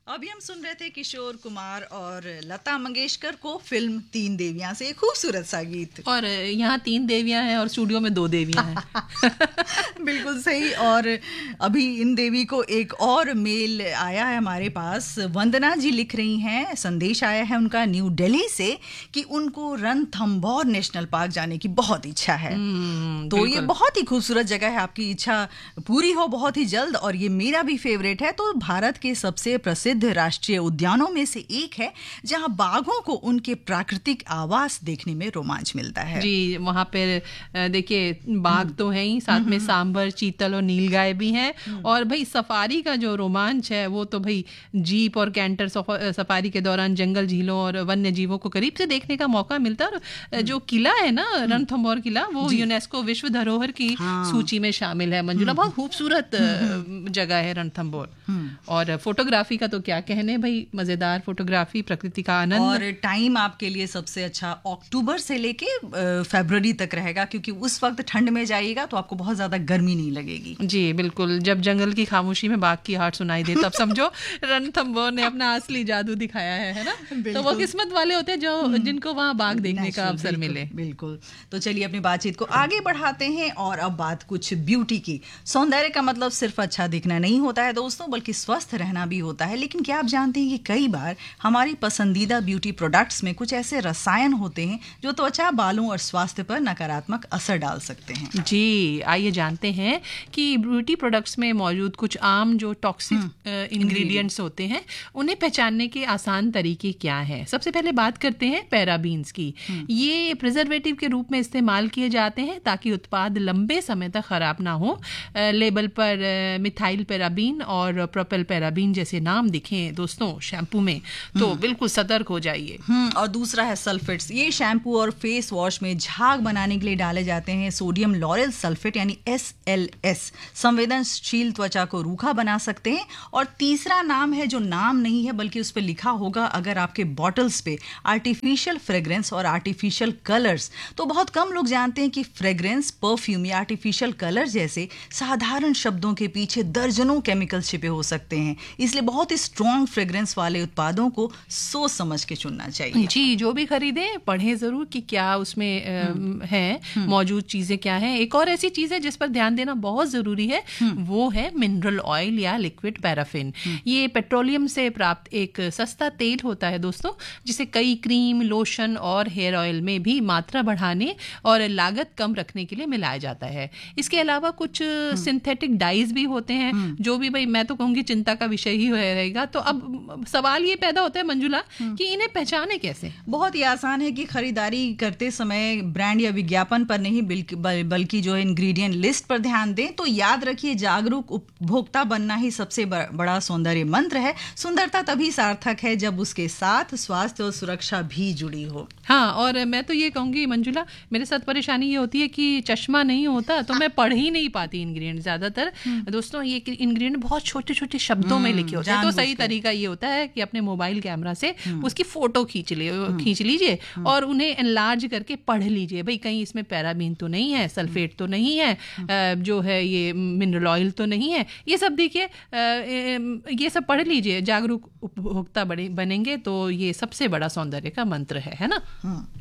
अभी हम सुन रहे थे किशोर कुमार और लता मंगेशकर को फिल्म तीन देवियां से, एक खूबसूरत सा गीत। और यहाँ 3 देवियां हैं और स्टूडियो में 2 देवियां हैं। बिल्कुल सही। और अभी इन देवी को एक और मेल आया है हमारे पास। वंदना जी लिख रही हैं, संदेश आया है उनका न्यू दिल्ली से कि उनको रणथंभौर नेशनल पार्क जाने की बहुत इच्छा है। तो ये बहुत ही खूबसूरत जगह है, आपकी इच्छा पूरी हो बहुत ही जल्द। और ये मेरा भी फेवरेट है। तो भारत के सबसे प्रसिद्ध राष्ट्रीय उद्यानों में से एक है जहां बाघों को उनके प्राकृतिक आवास देखने में रोमांच मिलता है। जी, वहां पर देखिए बाघ तो है ही, साथ में सांभर, चीतल और नीलगाय भी हैं। और भाई सफारी का जो रोमांच है वो तो भाई जीप और कैंटर सफारी के दौरान जंगल, झीलों और वन्य जीवों को करीब से देखने का मौका मिलता है। और जो किला है ना, रणथंभौर किला, वो यूनेस्को विश्व धरोहर की सूची में शामिल है। मंजुला, बहुत खूबसूरत जगह है रणथंभौर। और फोटोग्राफी का तो क्या कहने भाई, मजेदार फोटोग्राफी, प्रकृति का आनंद। और टाइम आपके लिए सबसे अच्छा अक्टूबर से लेके फरवरी तक रहेगा, क्योंकि उस वक्त ठंड में जाइएगा तो आपको बहुत ज्यादा गर्मी नहीं लगेगी। जी बिल्कुल, जब जंगल की खामोशी में बाघ की आहट सुनाई दे तब समझो रणथंभौर ने अपना असली जादू दिखाया है ना। तो वो किस्मत वाले होते हैं जो जिनको वहाँ बाघ देखने का अवसर मिले। बिल्कुल। तो चलिए अपनी बातचीत को आगे बढ़ाते हैं और अब बात कुछ ब्यूटी की। सौंदर्य का मतलब सिर्फ अच्छा दिखना नहीं होता है दोस्तों, बल्कि स्वस्थ रहना भी होता है। लेकिन क्या आप जानते हैं कि कई बार हमारी पसंदीदा ब्यूटी प्रोडक्ट्स में कुछ ऐसे रसायन होते हैं जो त्वचा, बालों और स्वास्थ्य पर नकारात्मक असर डाल सकते हैं। जी, आइए जानते हैं कि ब्यूटी प्रोडक्ट्स में मौजूद कुछ आम जो टॉक्सिक इंग्रेडिएंट्स होते हैं उन्हें पहचानने के आसान तरीके क्या हैं। सबसे पहले बात करते हैं पैराबीन्स की। ये प्रिजर्वेटिव के रूप में इस्तेमाल किए जाते हैं ताकि उत्पाद लंबे समय तक खराब ना हो। लेबल पर मिथाइल पैराबीन और प्रोपेल पैराबीन जैसे नाम दिखें दोस्तों शैम्पू में तो बिल्कुल सतर्क हो जाइए। और दूसरा है सल्फेट्स। ये शैम्पू और फेस वॉश में झाग बनाने के लिए डाले जाते हैं। सोडियम लॉरेल सल्फेट यानी SLS संवेदनशील त्वचा को रूखा बना सकते हैं। और तीसरा नाम है जो नाम नहीं है बल्कि उस पर लिखा होगा अगर आपके बॉटल्स पे, आर्टिफिशियल फ्रेग्रेंस और आर्टिफिशियल कलर्स। तो बहुत कम लोग जानते हैं कि फ्रेग्रेंस, परफ्यूम या आर्टिफिशियल कलर जैसे साधारण शब्दों के पीछे दर्जनों केमिकल छिपे हो सकते हैं। इसलिए बहुत ही स्ट्रॉन्ग फ्रेग्रेंस वाले उत्पादों को सोच समझ के चुनना चाहिए। जी, जो भी खरीदें पढ़ें जरूर कि क्या उसमें है, मौजूद चीजें क्या हैं। एक और ऐसी चीज है जिस पर ध्यान देना बहुत जरूरी है, वो है मिनरल ऑयल या लिक्विड पैराफिन। ये पेट्रोलियम से प्राप्त एक सस्ता तेल होता है दोस्तों, जिसे कई क्रीम, लोशन और हेयर ऑयल में भी मात्रा बढ़ाने और लागत कम रखने के लिए मिलाया जाता है। इसके अलावा कुछ सिंथेटिक डाइज भी होते हैं जो भी भाई मैं तो कहूंगी चिंता का विषय ही रहेगा। तो अब सवाल ये पैदा होता है मंजुला कि इन्हें पहचाने कैसे। बहुत ही आसान है कि खरीदारी करते समय ब्रांड या विज्ञापन पर नहीं बल्कि जो है इंग्रेडिएंट लिस्ट पर ध्यान दें। तो याद रखिए, जागरूक उपभोक्ता बनना ही सबसे बड़ा सौंदर्य मंत्र है। सुंदरता तभी सार्थक है जब उसके साथ स्वास्थ्य और सुरक्षा भी जुड़ी हो। हाँ, और मैं तो ये कहूंगी मंजुला, मेरे साथ परेशानी ये होती है कि चश्मा नहीं होता तो मैं पढ़ ही नहीं पाती इंग्रेडिएंट। ज्यादातर दोस्तों ये इंग्रेडिएंट बहुत छोटे छोटे शब्दों में लिखे होते हैं। तो सही तरीका ये होता है कि अपने मोबाइल कैमरा से उसकी फोटो खींच लीजिए और उन्हें एनलार्ज करके पढ़ लीजिए। भाई कहीं इसमें पैराबीन तो नहीं है, सल्फेट तो नहीं है, जो है ये मिनरल ऑयल तो नहीं है। ये सब देखिए, ये सब पढ़ लीजिए। जागरूक उपभोक्ता बनेंगे तो ये सबसे बड़ा सौंदर्य का मंत्र है ना।